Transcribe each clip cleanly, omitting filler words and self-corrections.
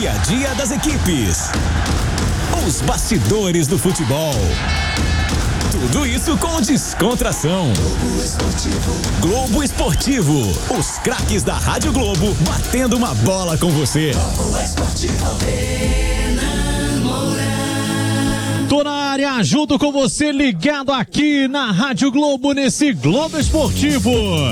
dia a dia das equipes. Os bastidores do futebol. Tudo isso com descontração. Globo Esportivo. Os craques da Rádio Globo batendo uma bola com você. Tô na área, junto com você, ligado aqui na Rádio Globo, nesse Globo Esportivo.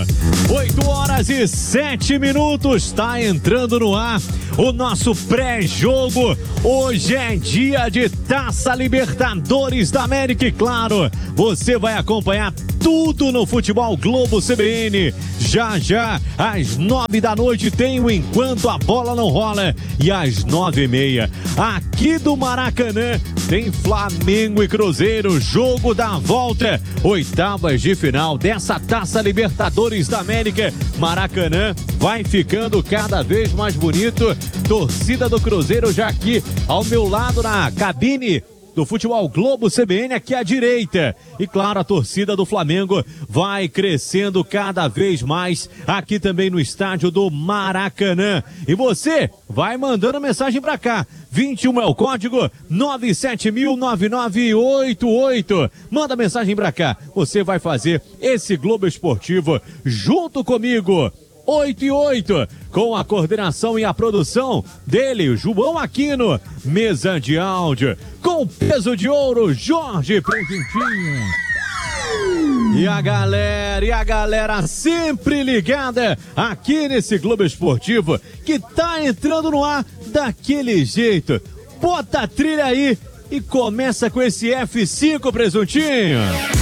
8h07, tá entrando no ar o nosso pré-jogo. Hoje é dia de Taça Libertadores da América e, claro, você vai acompanhar tudo no Futebol Globo CBN. Já, às 9 da noite tem o Enquanto a Bola Não Rola. E às 9h30, aqui do Maracanã, tem Flamengo e Cruzeiro, jogo da volta. Oitavas de final dessa Taça Libertadores da América. Maracanã vai ficando cada vez mais bonito. Torcida do Cruzeiro já aqui ao meu lado na cabine do Futebol Globo CBN aqui à direita. E claro, a torcida do Flamengo vai crescendo cada vez mais aqui também no estádio do Maracanã. E você vai mandando mensagem pra cá. 21 é o código 970009988. Manda mensagem pra cá. Você vai fazer esse Globo Esportivo junto comigo. 8 com a coordenação e a produção dele, o João Aquino, mesa de áudio, com peso de ouro, Jorge Presentinho. E a galera sempre ligada aqui nesse Globo Esportivo, que tá entrando no ar daquele jeito. Bota a trilha aí e começa com esse F5, Presuntinho.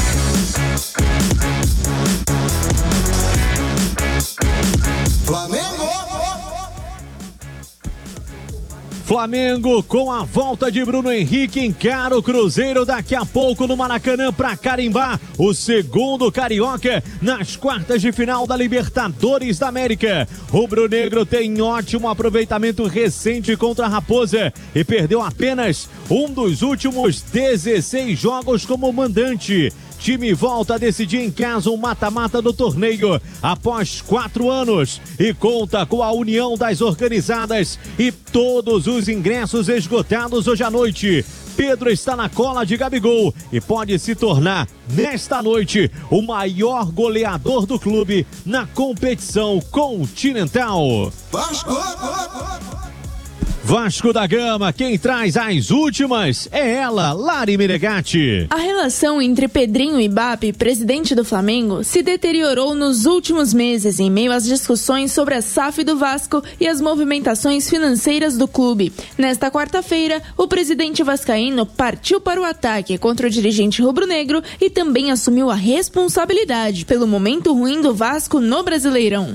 Flamengo com a volta de Bruno Henrique encara o Cruzeiro daqui a pouco no Maracanã para carimbar o segundo carioca nas quartas de final da Libertadores da América. Rubro-negro tem ótimo aproveitamento recente contra a Raposa e perdeu apenas um dos últimos 16 jogos como mandante. Time volta a decidir em casa um mata-mata do torneio após 4 anos e conta com a união das organizadas e todos os ingressos esgotados hoje à noite. Pedro está na cola de Gabigol e pode se tornar, nesta noite, o maior goleador do clube na competição continental. Vasco da Gama, quem traz as últimas é ela, Lari Menegatti. A relação entre Pedrinho e Bape, presidente do Flamengo, se deteriorou nos últimos meses em meio às discussões sobre a SAF do Vasco e as movimentações financeiras do clube. Nesta quarta-feira, o presidente vascaíno partiu para o ataque contra o dirigente rubro-negro e também assumiu a responsabilidade pelo momento ruim do Vasco no Brasileirão.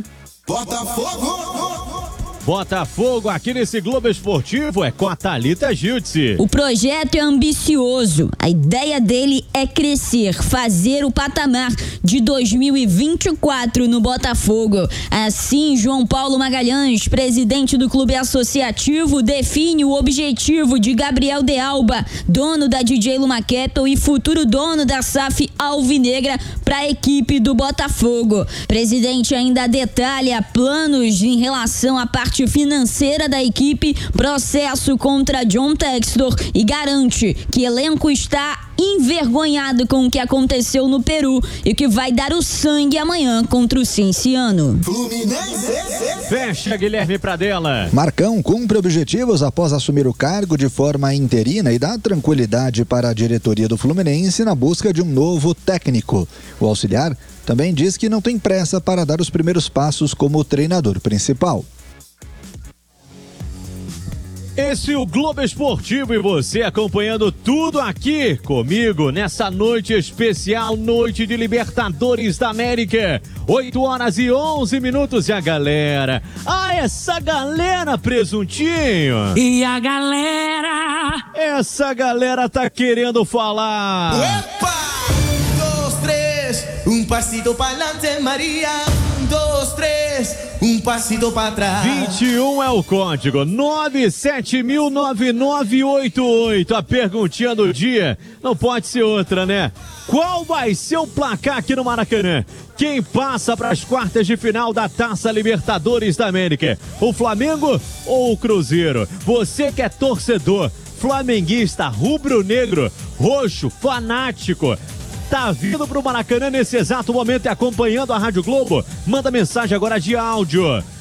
Botafogo aqui nesse Globo Esportivo é com a Thalita Giltzi. O projeto é ambicioso. A ideia dele é crescer, fazer o patamar de 2024 no Botafogo. Assim, João Paulo Magalhães, presidente do clube associativo, define o objetivo de Gabriel de Alba, dono da DJ Luma Cattle e futuro dono da SAF Alvinegra, para a equipe do Botafogo. O presidente ainda detalha planos em relação à parte financeira da equipe, processo contra John Textor e garante que o elenco está envergonhado com o que aconteceu no Peru e que vai dar o sangue amanhã contra o Cienciano. Fecha, Guilherme Pradella. Marcão cumpre objetivos após assumir o cargo de forma interina e dá tranquilidade para a diretoria do Fluminense na busca de um novo técnico. O auxiliar também diz que não tem pressa para dar os primeiros passos como treinador principal. Esse é o Globo Esportivo e você acompanhando tudo aqui comigo nessa noite especial, noite de Libertadores da América. 8h11 e a galera. Essa galera, Presuntinho. E a galera. Essa galera tá querendo falar. Epa! 1, 2, 3, passito pa'lante, Maria. 1, 2, 3, um passito pra trás. 21 é o código, 970009988. A perguntinha do dia não pode ser outra, né? Qual vai ser o placar aqui no Maracanã? Quem passa para as quartas de final da Taça Libertadores da América? O Flamengo ou o Cruzeiro? Você que é torcedor, flamenguista, rubro-negro, roxo, fanático, tá vindo pro Maracanã nesse exato momento e acompanhando a Rádio Globo? Manda mensagem agora de áudio,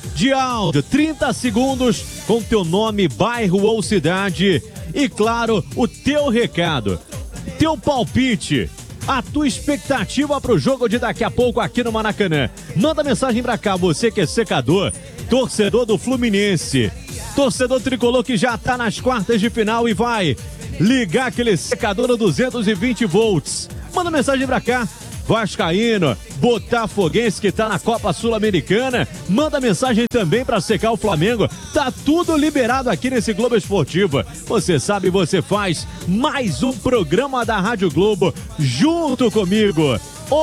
30 segundos com teu nome, bairro ou cidade e, claro, o teu recado, teu palpite, a tua expectativa pro jogo de daqui a pouco aqui no Maracanã. Manda mensagem pra cá, você que é secador, torcedor do Fluminense, torcedor tricolor que já tá nas quartas de final e vai ligar aquele secador a 220 volts. Manda mensagem pra cá, vascaíno, botafoguense que tá na Copa Sul-Americana, manda mensagem também pra secar o Flamengo. Tá tudo liberado aqui nesse Globo Esportivo. Você sabe, você faz mais um programa da Rádio Globo junto comigo.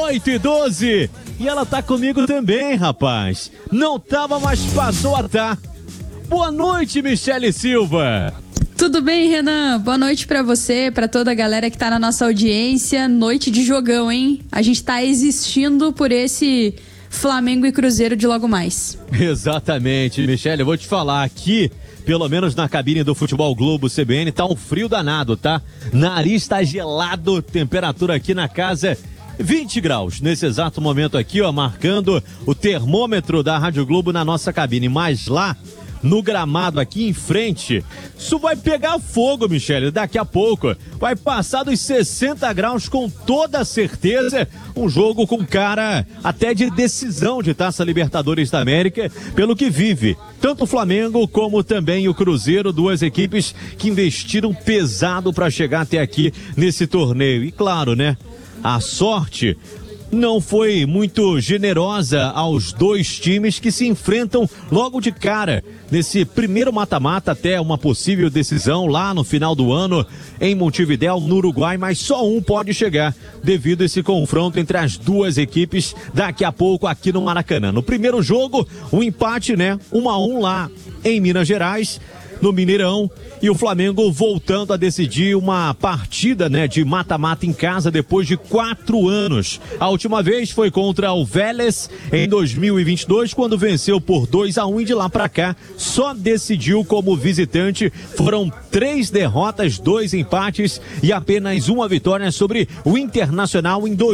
8h12. E ela tá comigo também, rapaz. Não tava, mas passou a tá. Boa noite, Michele Silva. Tudo bem, Renan? Boa noite pra você, pra toda a galera que tá na nossa audiência. Noite de jogão, hein? A gente tá existindo por esse Flamengo e Cruzeiro de logo mais. Exatamente, Michele, eu vou te falar aqui, pelo menos na cabine do Futebol Globo CBN, tá um frio danado, tá? Nariz tá gelado, temperatura aqui na casa 20 graus, nesse exato momento aqui, ó, marcando o termômetro da Rádio Globo na nossa cabine, mas lá no gramado aqui em frente, isso vai pegar fogo, Michele, daqui a pouco. Vai passar dos 60 graus com toda certeza. Um jogo com cara até de decisão de Taça Libertadores da América, pelo que vive tanto o Flamengo como também o Cruzeiro, duas equipes que investiram pesado para chegar até aqui nesse torneio. E claro, né, a sorte não foi muito generosa aos dois times que se enfrentam logo de cara nesse primeiro mata-mata até uma possível decisão lá no final do ano em Montevidéu, no Uruguai, mas só um pode chegar devido a esse confronto entre as duas equipes daqui a pouco aqui no Maracanã. No primeiro jogo, um empate, né? 1-1 lá em Minas Gerais, no Mineirão, e o Flamengo voltando a decidir uma partida, né, de mata-mata em casa depois de 4 anos. A última vez foi contra o Vélez em 2022, quando venceu por 2-1 e de lá pra cá só decidiu como visitante. Foram 3 derrotas, 2 empates e apenas uma vitória sobre o Internacional em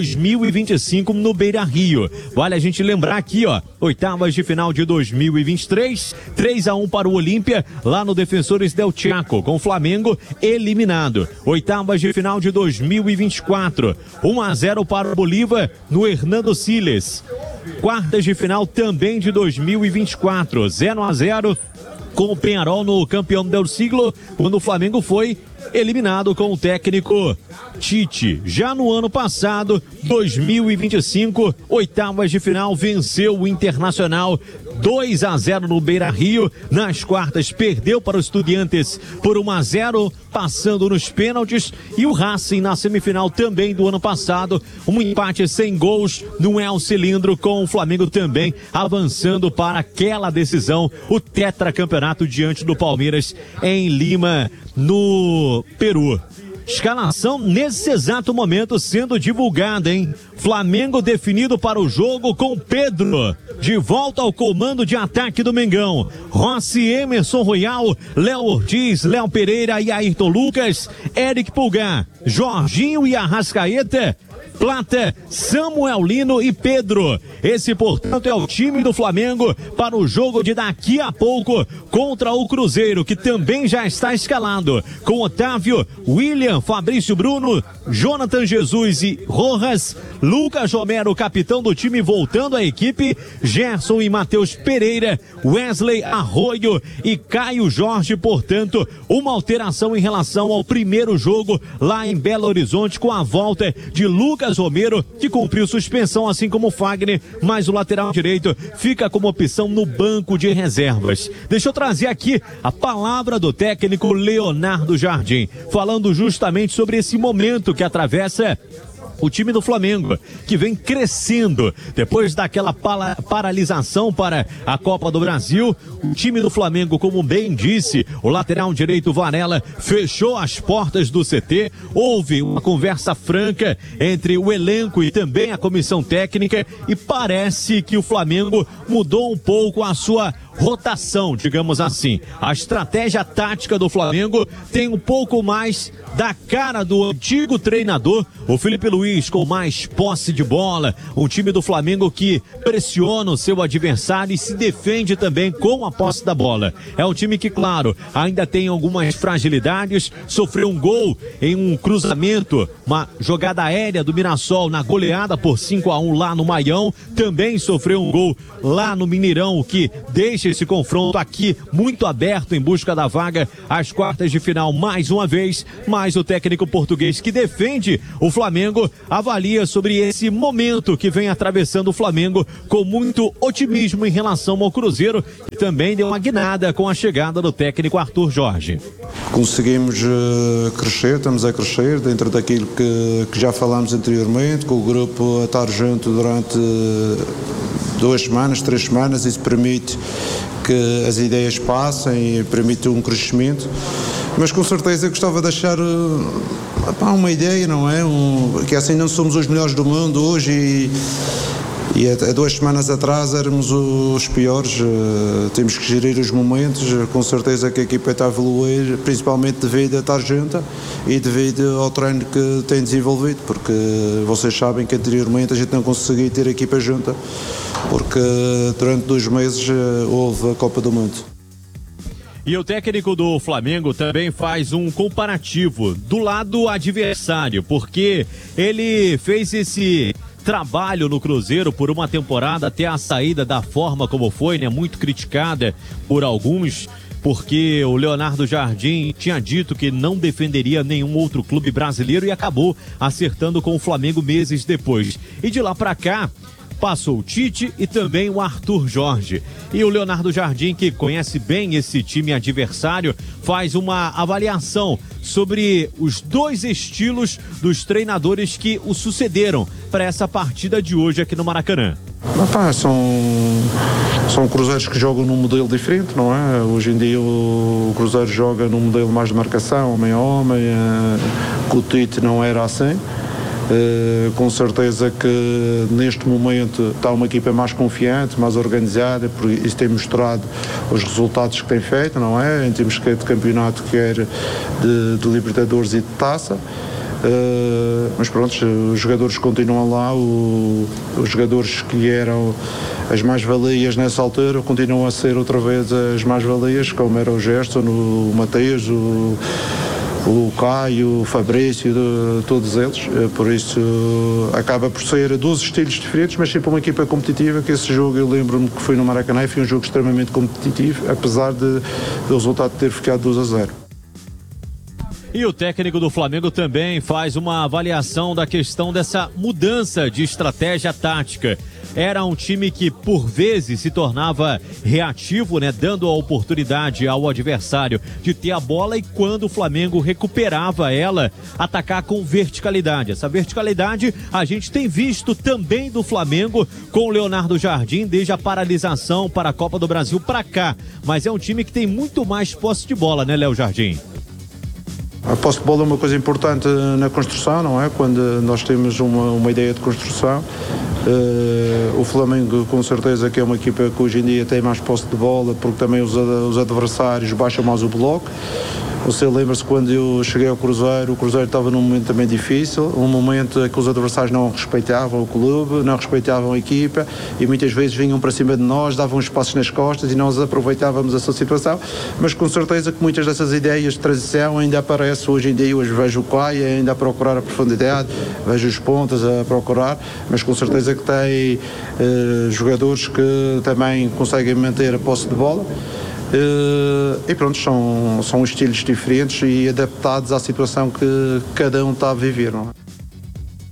2025 no Beira-Rio. Vale a gente lembrar aqui, ó, oitavas de final de 2023, 3-1 para o Olímpia lá no Defensores del Chaco, com o Flamengo eliminado. Oitavas de final de 2024, 1-0 para o Bolívar no Hernando Siles. Quartas de final também de 2024, 0-0 com o Peñarol no Campeão del Siglo, quando o Flamengo foi eliminado com o técnico Tite. Já no ano passado, 2025, oitavas de final, venceu o Internacional 2-0 no Beira-Rio. Nas quartas, perdeu para os Estudiantes por 1-0, passando nos pênaltis. E o Racing na semifinal também do ano passado, um empate sem gols no El Cilindro, com o Flamengo também avançando para aquela decisão, o tetracampeonato diante do Palmeiras em Lima, no Peru. Escalação nesse exato momento sendo divulgada, hein? Flamengo definido para o jogo com Pedro de volta ao comando de ataque do Mengão. Rossi, Emerson Royal, Léo Ortiz, Léo Pereira e Ayrton Lucas, Eric Pulgar, Jorginho e Arrascaeta, Plata, Samuel Lino e Pedro. Esse, portanto, é o time do Flamengo para o jogo de daqui a pouco contra o Cruzeiro, que também já está escalado, com Otávio, William, Fabrício Bruno, Jonathan Jesus e Rojas, Lucas Romero, capitão do time, voltando à equipe, Gerson e Matheus Pereira, Wesley Arroio e Caio Jorge. Portanto, uma alteração em relação ao primeiro jogo lá em Belo Horizonte, com a volta de Lucas Romero, que cumpriu suspensão, assim como o Fagner, mas o lateral direito fica como opção no banco de reservas. Deixa eu trazer aqui a palavra do técnico Leonardo Jardim, falando justamente sobre esse momento que atravessa o time do Flamengo, que vem crescendo depois daquela paralisação para a Copa do Brasil. O time do Flamengo, como bem disse o lateral direito Varela, fechou as portas do CT. Houve uma conversa franca entre o elenco e também a comissão técnica e parece que o Flamengo mudou um pouco a sua rotação, digamos assim. A estratégia tática do Flamengo tem um pouco mais da cara do antigo treinador, o Felipe Luiz, com mais posse de bola, um time do Flamengo que pressiona o seu adversário e se defende também com a posse da bola. É um time que, claro, ainda tem algumas fragilidades, sofreu um gol em um cruzamento, uma jogada aérea do Mirassol na goleada por 5-1 lá no Maião, também sofreu um gol lá no Mineirão, que deixa esse confronto aqui muito aberto em busca da vaga às quartas de final mais uma vez, mas o técnico português que defende o Flamengo avalia sobre esse momento que vem atravessando o Flamengo com muito otimismo em relação ao Cruzeiro, que também deu uma guinada com a chegada do técnico Arthur Jorge. Conseguimos crescer, estamos a crescer dentro daquilo que já falámos anteriormente, com o grupo a estar junto durante 2 semanas, 3 semanas. Isso permite que as ideias passem e permite um crescimento, mas com certeza gostava de deixar uma ideia, não é? Que assim não somos os melhores do mundo hoje e há 2 semanas atrás éramos os piores. Temos que gerir os momentos. Com certeza que a equipa está a evoluir, principalmente devido a estar junta e devido ao treino que tem desenvolvido, porque vocês sabem que anteriormente a gente não conseguia ter a equipa junta, porque durante 2 meses houve a Copa do Mundo. E o técnico do Flamengo também faz um comparativo do lado adversário, porque ele fez esse trabalho no Cruzeiro por uma temporada até a saída da forma como foi, né? Muito criticada por alguns, porque o Leonardo Jardim tinha dito que não defenderia nenhum outro clube brasileiro e acabou acertando com o Flamengo meses depois. E de lá pra cá, passou o Tite e também o Arthur Jorge. E o Leonardo Jardim, que conhece bem esse time adversário, faz uma avaliação sobre os 2 estilos dos treinadores que o sucederam para essa partida de hoje aqui no Maracanã. São cruzeiros que jogam num modelo diferente, não é? Hoje em dia o Cruzeiro joga num modelo mais de marcação, homem a homem, com o Tite não era assim. Com certeza que neste momento está uma equipa mais confiante, mais organizada, por isso tem mostrado os resultados que tem feito, não é? Em termos de campeonato, quer de Libertadores e de Taça. Mas pronto, os jogadores continuam lá, os jogadores que eram as mais-valias nessa altura continuam a ser outra vez as mais-valias, como era o Gerson, o Mateus, o Caio, o Fabrício, todos eles. Por isso acaba por ser 12 estilos diferentes, mas sempre uma equipa competitiva, que esse jogo eu lembro-me que foi no Maracanã e foi um jogo extremamente competitivo, apesar do resultado ter ficado 2-0. E o técnico do Flamengo também faz uma avaliação da questão dessa mudança de estratégia tática. Era um time que por vezes se tornava reativo, né, dando a oportunidade ao adversário de ter a bola, e quando o Flamengo recuperava ela, atacar com verticalidade. Essa verticalidade a gente tem visto também do Flamengo com o Leonardo Jardim desde a paralisação para a Copa do Brasil para cá. Mas é um time que tem muito mais posse de bola, né, Léo Jardim? A posse de bola é uma coisa importante na construção, não é? Quando nós temos uma ideia de construção, o Flamengo com certeza que é uma equipa que hoje em dia tem mais posse de bola, porque também os adversários baixam mais o bloco. Você lembra-se quando eu cheguei ao Cruzeiro, o Cruzeiro estava num momento também difícil, um momento em que os adversários não respeitavam o clube, não respeitavam a equipa e muitas vezes vinham para cima de nós, davam espaços nas costas e nós aproveitávamos essa situação, mas com certeza que muitas dessas ideias de transição ainda aparecem hoje em dia. Hoje vejo o Caio ainda a procurar a profundidade, vejo os pontas a procurar, mas com certeza que tem jogadores que também conseguem manter a posse de bola. E pronto, são estilos diferentes e adaptados à situação que cada um está a viver, não é?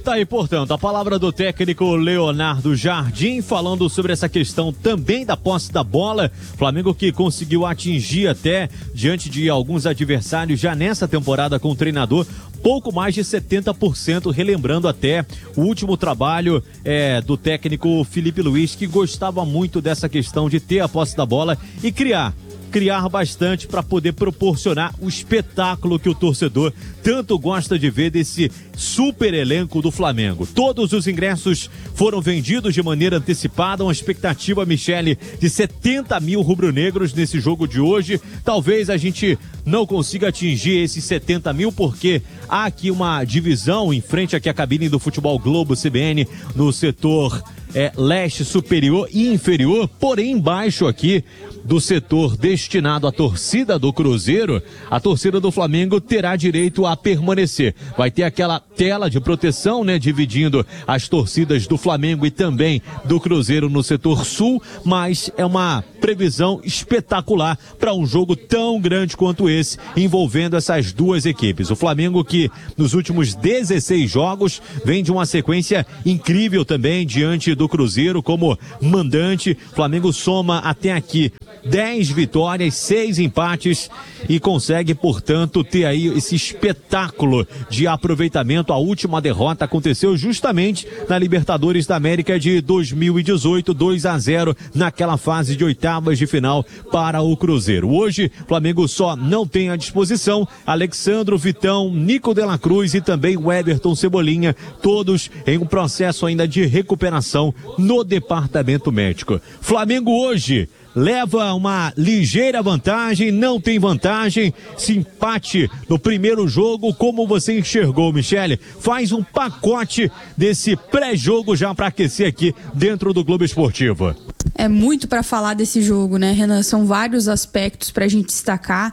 Tá aí, portanto, a palavra do técnico Leonardo Jardim, falando sobre essa questão também da posse da bola. Flamengo que conseguiu atingir até, diante de alguns adversários já nessa temporada com o treinador, pouco mais de 70%, relembrando até o último trabalho do técnico Felipe Luiz, que gostava muito dessa questão de ter a posse da bola e criar bastante para poder proporcionar o espetáculo que o torcedor tanto gosta de ver desse super elenco do Flamengo. Todos os ingressos foram vendidos de maneira antecipada, uma expectativa, Michele, de 70 mil rubro-negros nesse jogo de hoje. Talvez a gente não consiga atingir esses 70 mil, porque há aqui uma divisão em frente aqui à cabine do Futebol Globo CBN no setor leste superior e inferior, porém embaixo aqui do setor destinado à torcida do Cruzeiro, a torcida do Flamengo terá direito a permanecer. Vai ter aquela tela de proteção, né, dividindo as torcidas do Flamengo e também do Cruzeiro no setor sul, mas é uma previsão espetacular para um jogo tão grande quanto esse, envolvendo essas duas equipes. O Flamengo que nos últimos 16 jogos vem de uma sequência incrível também diante do Cruzeiro como mandante. O Flamengo soma até aqui 10 vitórias, 6 empates e consegue, portanto, ter aí esse espetáculo de aproveitamento. A última derrota aconteceu justamente na Libertadores da América de 2018, 2-0 naquela fase de oitavas de final para o Cruzeiro. Hoje, o Flamengo só não tem à disposição Alexandro, Vitão, Nico de la Cruz e também o Everton Cebolinha, todos em um processo ainda de recuperação no departamento médico. Flamengo hoje leva uma ligeira vantagem, não tem vantagem, se empate no primeiro jogo. Como você enxergou, Michele? Faz um pacote desse pré-jogo já para aquecer aqui dentro do Globo Esportivo. É muito para falar desse jogo, né, Renan? São vários aspectos para a gente destacar.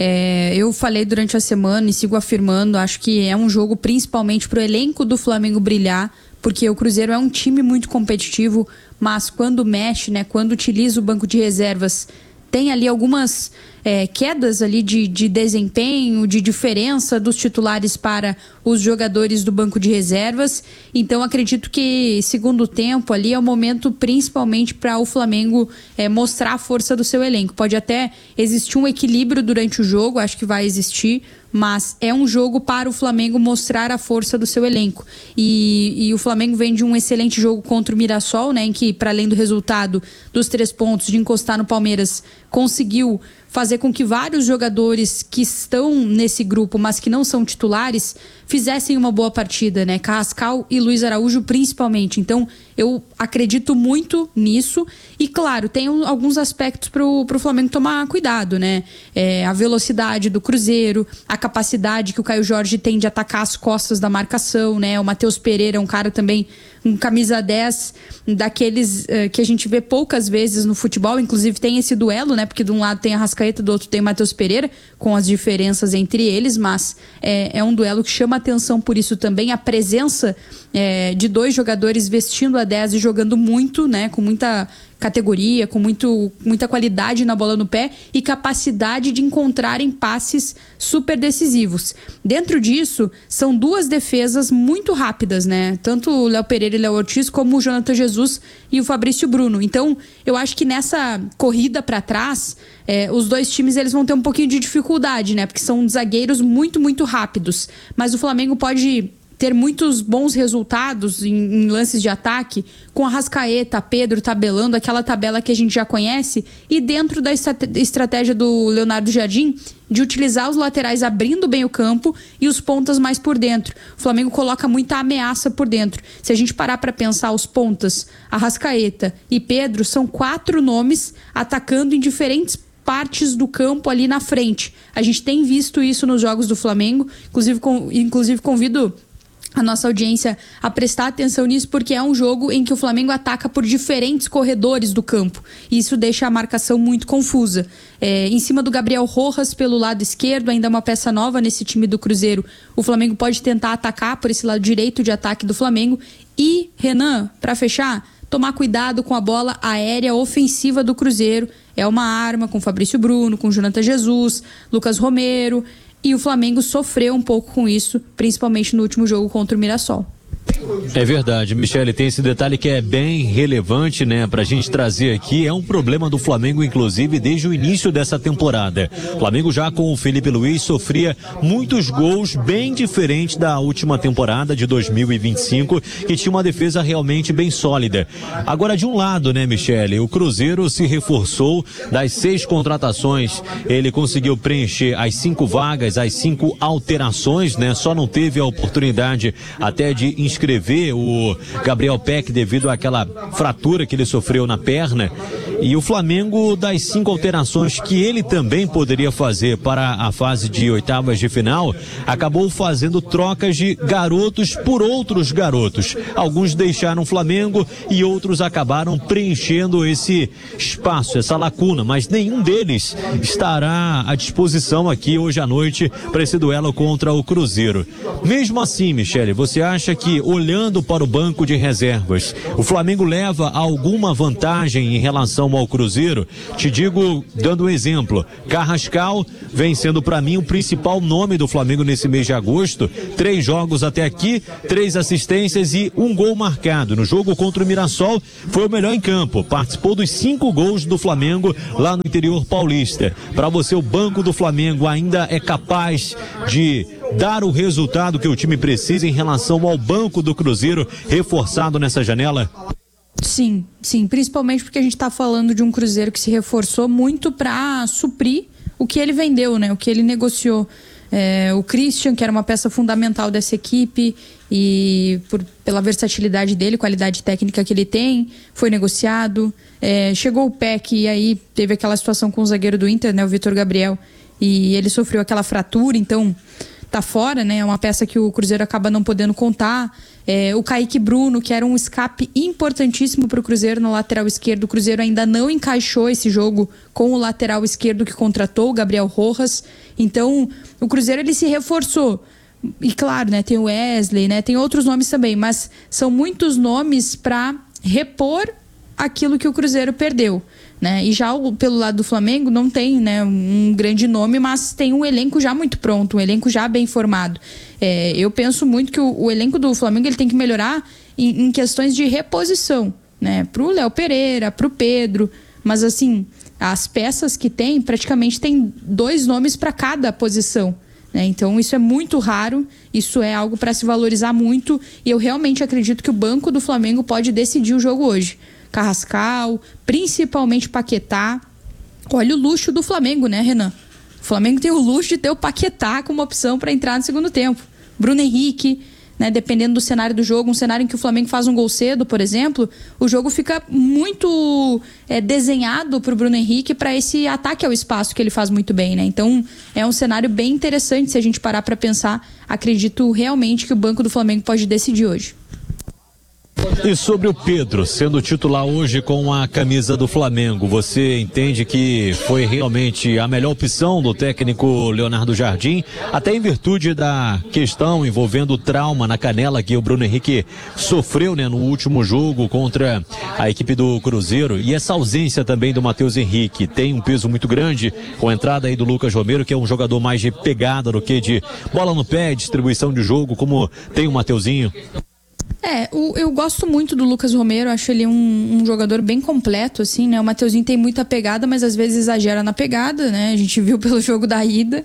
Eu falei durante a semana e sigo afirmando, acho que é um jogo principalmente para o elenco do Flamengo brilhar, porque o Cruzeiro é um time muito competitivo, mas quando mexe, né, quando utiliza o banco de reservas, tem ali algumas quedas ali de desempenho, de diferença dos titulares para os jogadores do banco de reservas. Então acredito que segundo tempo ali é o momento principalmente para o Flamengo mostrar a força do seu elenco. Pode até existir um equilíbrio durante o jogo, acho que vai existir, mas é um jogo para o Flamengo mostrar a força do seu elenco. E o Flamengo vem de um excelente jogo contra o Mirassol, né, em que, para além do resultado dos 3 pontos, de encostar no Palmeiras, conseguiu fazer com que vários jogadores que estão nesse grupo, mas que não são titulares, fizessem uma boa partida, né? Carrascal e Luiz Araújo principalmente. Então, eu acredito muito nisso. E, claro, tem alguns aspectos pro Flamengo tomar cuidado, né? A velocidade do Cruzeiro, a capacidade que o Caio Jorge tem de atacar as costas da marcação, né? O Matheus Pereira é um cara também, um camisa 10, daqueles que a gente vê poucas vezes no futebol. Inclusive tem esse duelo, né? Porque de um lado tem a Arrascaeta, do outro tem o Matheus Pereira, com as diferenças entre eles, mas é um duelo que chama atenção por isso também. A presença de 2 jogadores vestindo a 10 e jogando muito, né? Com muita categoria, com muita qualidade na bola no pé e capacidade de encontrarem passes super decisivos. Dentro disso, são 2 defesas muito rápidas, né? Tanto o Léo Pereira e Léo Ortiz, como o Jonathan Jesus e o Fabrício Bruno. Então, eu acho que nessa corrida para trás, os 2 times eles vão ter um pouquinho de dificuldade, né? Porque são zagueiros muito, muito rápidos. Mas o Flamengo pode ter muitos bons resultados em lances de ataque, com Arrascaeta, Pedro tabelando, aquela tabela que a gente já conhece, e dentro da estratégia do Leonardo Jardim, de utilizar os laterais abrindo bem o campo e os pontas mais por dentro. O Flamengo coloca muita ameaça por dentro. Se a gente parar para pensar, os pontas, Arrascaeta e Pedro, são 4 nomes atacando em diferentes partes do campo ali na frente. A gente tem visto isso nos jogos do Flamengo, inclusive convido a nossa audiência a prestar atenção nisso, porque é um jogo em que o Flamengo ataca por diferentes corredores do campo, e isso deixa a marcação muito confusa. Em cima do Gabriel Rojas pelo lado esquerdo, ainda uma peça nova nesse time do Cruzeiro, o Flamengo pode tentar atacar por esse lado direito de ataque do Flamengo. E, Renan, para fechar, tomar cuidado com a bola aérea ofensiva do Cruzeiro. É uma arma com Fabrício Bruno, com Jonathan Jesus, Lucas Romero, e o Flamengo sofreu um pouco com isso, principalmente no último jogo contra o Mirassol. É verdade, Michele, tem esse detalhe que é bem relevante, né, pra gente trazer aqui. É um problema do Flamengo, inclusive, desde o início dessa temporada. O Flamengo já com o Felipe Luiz sofria muitos gols, bem diferente da última temporada de 2025, que tinha uma defesa realmente bem sólida. Agora, de um lado, né, Michele, o Cruzeiro se reforçou. Das 6 contratações, ele conseguiu preencher as 5 vagas, as 5 alterações, né? Só não teve a oportunidade até de inscrever o Gabriel Peck devido àquela fratura que ele sofreu na perna. E o Flamengo, das 5 alterações que ele também poderia fazer para a fase de oitavas de final, acabou fazendo trocas de garotos por outros garotos. Alguns deixaram o Flamengo e outros acabaram preenchendo esse espaço, essa lacuna, mas nenhum deles estará à disposição aqui hoje à noite para esse duelo contra o Cruzeiro. Mesmo assim, Michele, você acha que, olhando para o banco de reservas, o Flamengo leva alguma vantagem em relação ao Cruzeiro? Te digo, dando um exemplo, Carrascal vem sendo para mim o principal nome do Flamengo nesse mês de agosto. 3 jogos até aqui, 3 assistências e 1 gol marcado. No jogo contra o Mirassol foi o melhor em campo, participou dos 5 gols do Flamengo lá no interior paulista. Para você, o banco do Flamengo ainda é capaz de dar o resultado que o time precisa em relação ao banco do Cruzeiro reforçado nessa janela? Sim, principalmente porque a gente está falando de um Cruzeiro que se reforçou muito para suprir o que ele vendeu, né? O que ele negociou. O Christian, que era uma peça fundamental dessa equipe, e pela versatilidade dele, qualidade técnica que ele tem, foi negociado. Chegou o Peck e aí teve aquela situação com o zagueiro do Inter, né, o Vitor Gabriel, e ele sofreu aquela fratura, então tá fora, né? É uma peça que o Cruzeiro acaba não podendo contar. O Kaique Bruno, que era um escape importantíssimo para o Cruzeiro no lateral esquerdo. O Cruzeiro ainda não encaixou esse jogo com o lateral esquerdo que contratou, o Gabriel Rojas. Então, o Cruzeiro ele se reforçou. E claro, né, tem o Wesley, né, tem outros nomes também, mas são muitos nomes para repor aquilo que o Cruzeiro perdeu, né? E já pelo lado do Flamengo não tem, né, um grande nome, mas tem um elenco já muito pronto, um elenco já bem formado. Eu penso muito que o elenco do Flamengo ele tem que melhorar em questões de reposição, né? Pro Léo Pereira, pro Pedro, mas assim, as peças que tem, praticamente tem 2 nomes para cada posição, né? Então isso é muito raro, isso é algo para se valorizar muito, e eu realmente acredito que o banco do Flamengo pode decidir o jogo hoje. Carrascal, principalmente Paquetá. Olha o luxo do Flamengo, né, Renan? O Flamengo tem o luxo de ter o Paquetá como opção para entrar no segundo tempo. Bruno Henrique, né, dependendo do cenário do jogo, um cenário em que o Flamengo faz um gol cedo, por exemplo, o jogo fica muito desenhado para o Bruno Henrique para esse ataque ao espaço que ele faz muito bem, né? Então é um cenário bem interessante se a gente parar para pensar. Acredito realmente que o banco do Flamengo pode decidir hoje. E sobre o Pedro, sendo titular hoje com a camisa do Flamengo, você entende que foi realmente a melhor opção do técnico Leonardo Jardim, até em virtude da questão envolvendo o trauma na canela que o Bruno Henrique sofreu, né, no último jogo contra a equipe do Cruzeiro, e essa ausência também do Matheus Henrique tem um peso muito grande com a entrada aí do Lucas Romero, que é um jogador mais de pegada do que de bola no pé, distribuição de jogo, como tem o Mateuzinho? Eu gosto muito do Lucas Romero, acho ele um jogador bem completo, assim, né? O Mateuzinho tem muita pegada, mas às vezes exagera na pegada, né? A gente viu pelo jogo da ida.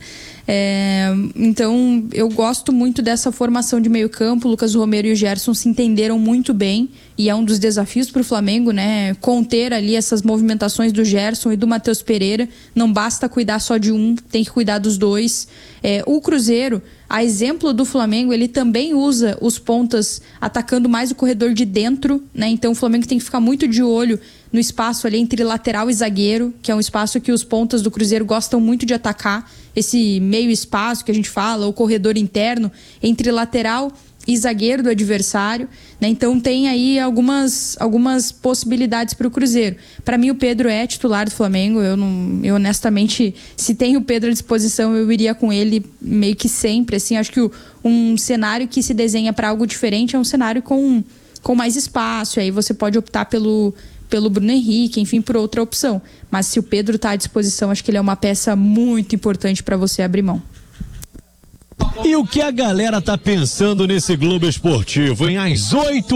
Então, eu gosto muito dessa formação de meio campo. O Lucas Romero e o Gerson se entenderam muito bem, e é um dos desafios para o Flamengo, né? Conter ali essas movimentações do Gerson e do Matheus Pereira. Não basta cuidar só de um, tem que cuidar dos dois. O Cruzeiro, a exemplo do Flamengo, ele também usa os pontas atacando mais o corredor de dentro, né? Então o Flamengo tem que ficar muito de olho no espaço ali entre lateral e zagueiro, que é um espaço que os pontas do Cruzeiro gostam muito de atacar, esse meio espaço que a gente fala, o corredor interno entre lateral e zagueiro do adversário, né? Então tem aí algumas possibilidades para o Cruzeiro. Para mim o Pedro é titular do Flamengo. Eu honestamente, se tem o Pedro à disposição, eu iria com ele meio que sempre, assim. Acho que um cenário que se desenha para algo diferente é um cenário com mais espaço, aí você pode optar pelo Bruno Henrique, enfim, por outra opção. Mas se o Pedro está à disposição, acho que ele é uma peça muito importante para você abrir mão. E o que a galera tá pensando nesse Globo Esportivo, hein? Às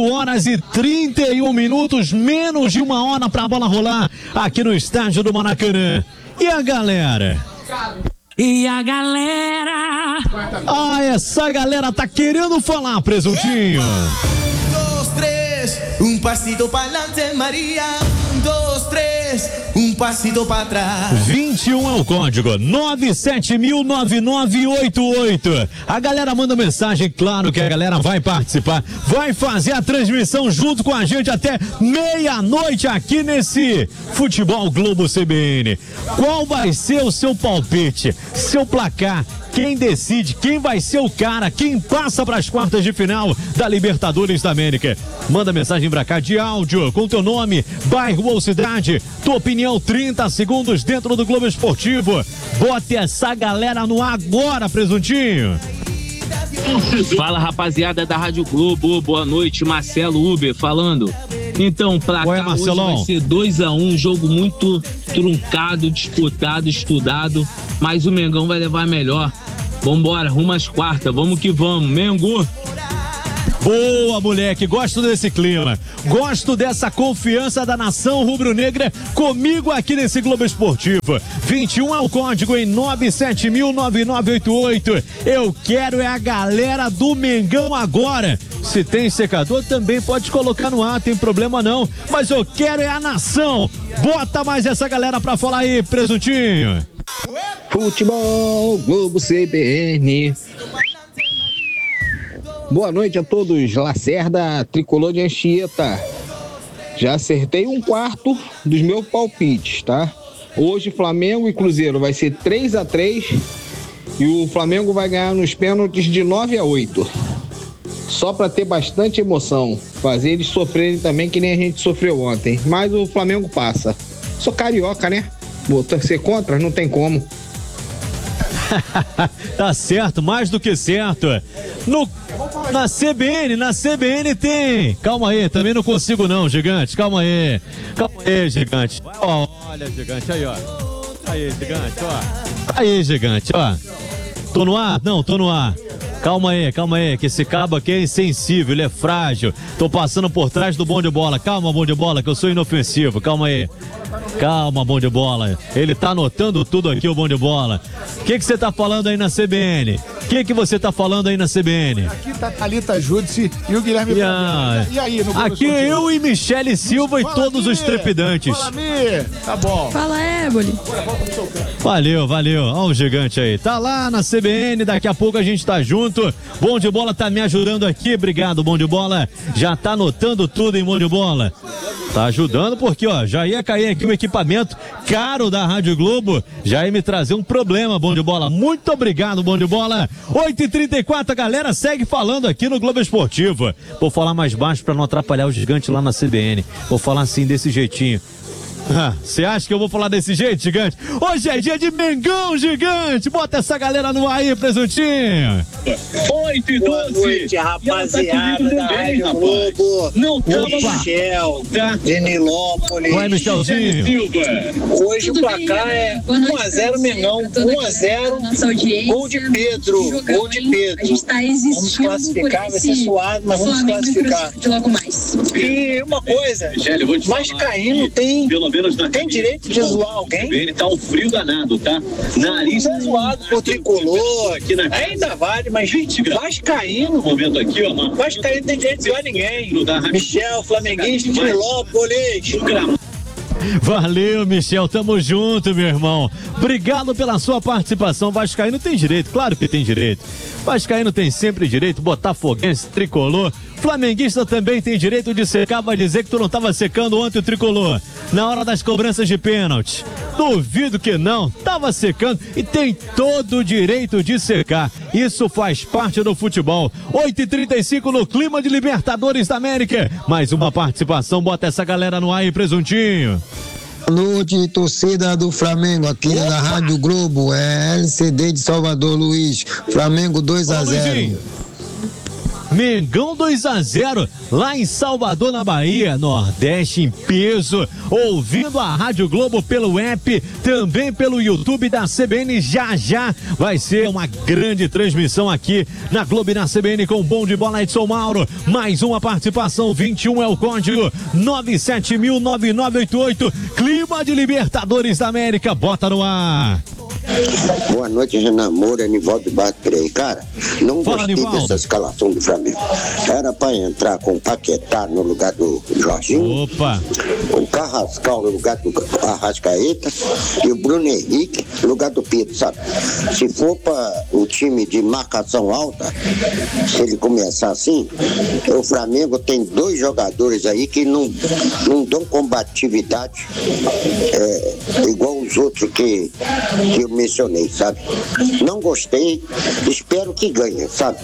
8h31, menos de uma hora pra bola rolar aqui no estádio do Maracanã. E a galera? E a galera? Ah, essa galera tá querendo falar, Presuntinho. 2, 3, passito para adelante, Maria. 2, 3, passito para trás. 21 é o código, 970009988. A galera manda mensagem, claro que a galera vai participar, vai fazer a transmissão junto com a gente até meia-noite aqui nesse Futebol Globo CBN. Qual vai ser o seu palpite, seu placar? Quem decide, quem vai ser o cara, quem passa para as quartas de final da Libertadores da América? Manda mensagem pra cá de áudio com teu nome, bairro ou cidade, tua opinião, 30 segundos dentro do Globo Esportivo. Bote essa galera no ar agora, Presuntinho. Fala, rapaziada da Rádio Globo, boa noite, Marcelo Uber falando. Então, pra cá hoje vai ser 2-1, jogo muito truncado, disputado, estudado, mas o Mengão vai levar melhor. Vambora, rumo às quartas, vamos que vamos, Mengo! Boa, moleque, gosto desse clima, gosto dessa confiança da nação rubro-negra comigo aqui nesse Globo Esportivo. 21 é o código em 970009988. Eu quero é a galera do Mengão agora. Se tem secador também pode colocar no ar, tem problema não, mas eu quero é a nação. Bota mais essa galera pra falar aí, Presuntinho. Futebol Globo CBN. Boa noite a todos, Lacerda, tricolor de Anchieta. Já acertei 1/4 dos meus palpites, tá? Hoje Flamengo e Cruzeiro vai ser 3-3 e o Flamengo vai ganhar nos pênaltis de 9-8. Só para ter bastante emoção, fazer eles sofrerem também que nem a gente sofreu ontem. Mas o Flamengo passa. Sou carioca, né? Vou torcer contra, não tem como. Tá certo, mais do que certo. Na CBN tem. Calma aí, também não consigo não, gigante. Calma aí, gigante. Olha, gigante, aí, ó. Aí, gigante, ó. Aí, gigante, ó. Tô no ar? Não, tô no ar. Calma aí, que esse cabo aqui é insensível, ele é frágil. Tô passando por trás do bom de bola. Calma, bom de bola, que eu sou inofensivo. Calma aí. Calma, bom de bola. Ele tá anotando tudo aqui, o bom de bola. O que você tá falando aí na CBN? O que você tá falando aí na CBN? Aqui tá Thalita Júdice e o Guilherme Brandão. E aí, no aqui eu e Michele Silva e todos os trepidantes. Fala, Mi. Tá bom. Fala, Éboli. Valeu. Olha o gigante aí. Tá lá na CBN, daqui a pouco a gente tá junto. Bom de bola tá me ajudando aqui. Obrigado, bom de bola. Já tá anotando tudo em bom de bola. Tá ajudando porque, ó, já ia cair aqui um equipamento caro da Rádio Globo. Já ia me trazer um problema, bom de bola. Muito obrigado, bom de bola. 8h34, a galera segue falando aqui no Globo Esportivo. Vou falar mais baixo pra não atrapalhar o gigante lá na CBN. Vou falar assim, desse jeitinho. Você acha que eu vou falar desse jeito, gigante? Hoje é dia de Mengão, gigante. Bota essa galera no ar aí, Presuntinho. 8h12. Boa noite, rapaziada da Rádio Globo. Não tamo Michel, de Nilópolis. Vai, Michelzinho. Hoje o placar é 1-0 Mengão, 1-0. Gol de Pedro. Vamos classificar, vai ser suado, mas vamos classificar. E uma coisa, Vascaíno tem direito de zoar alguém? Ele tá um frio danado, tá? Nariz é zoado por tricolor, aqui na ainda vale, mas Vascaíno, momento aqui, ó, Vascaíno tem direito de zoar ninguém. Michel, flamenguista de Nilópolis. Valeu, Michel, tamo junto, meu irmão. Obrigado pela sua participação. Vascaíno tem direito, claro que tem direito. Vascaíno tem sempre direito, botafoguense, tricolor. Flamenguista também tem direito de secar, vai dizer que tu não tava secando ontem o tricolor na hora das cobranças de pênalti. Duvido que não, tava secando e tem todo o direito de secar. Isso faz parte do futebol. 8h35 no clima de Libertadores da América. Mais uma participação, bota essa galera no ar aí, Presuntinho. Boa noite, torcida do Flamengo, aqui da Rádio Globo, é LCD de Salvador, Luiz. Flamengo 2-0. Mengão 2-0 lá em Salvador, na Bahia. Nordeste em peso, ouvindo a Rádio Globo pelo app, também pelo YouTube da CBN. Já vai ser uma grande transmissão aqui na Globo e na CBN com Bom de Bola. Edson Mauro, mais uma participação, 21 é o código, 970009988, clima de Libertadores da América, bota no ar. Boa noite, Renan Moura, Nivaldo Batrei. Cara, não gostei dessa escalação do Flamengo. Era pra entrar com o Paquetá no lugar do Jorginho. Opa! O Carrascal no lugar do Arrascaeta e o Bruno Henrique no lugar do Pedro, sabe? Se for para o time de marcação alta, se ele começar assim, o Flamengo tem 2 jogadores aí que não dão combatividade igual os outros que eu mencionei, sabe? Não gostei, espero que ganhe, sabe?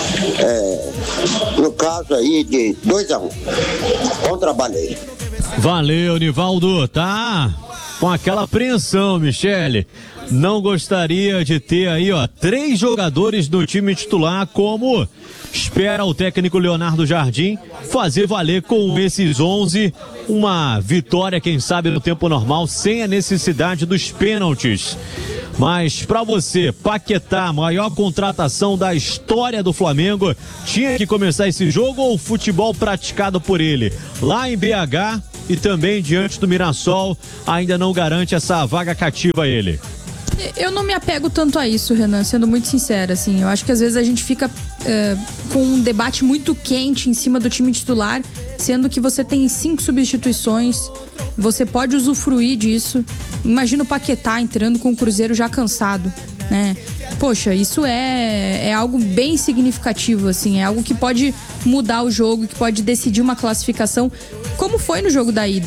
No caso aí de 2-1. Bom trabalho aí. Valeu, Nivaldo, tá com aquela apreensão, Michele. Não gostaria de ter aí, 3 jogadores do time titular, como espera o técnico Leonardo Jardim fazer valer com esses 11 uma vitória, quem sabe, no tempo normal, sem a necessidade dos pênaltis. Mas pra você, Paquetá, maior contratação da história do Flamengo, tinha que começar esse jogo ou o futebol praticado por ele lá em BH e também diante do Mirassol ainda não garante essa vaga cativa a ele? Eu não me apego tanto a isso, Renan, sendo muito sincera, assim. Eu acho que às vezes a gente fica com um debate muito quente em cima do time titular, sendo que você tem 5 substituições, você pode usufruir disso. Imagina o Paquetá entrando com o Cruzeiro já cansado, né? Poxa, isso é algo bem significativo, assim, é algo que pode mudar o jogo, que pode decidir uma classificação, como foi no jogo da ida.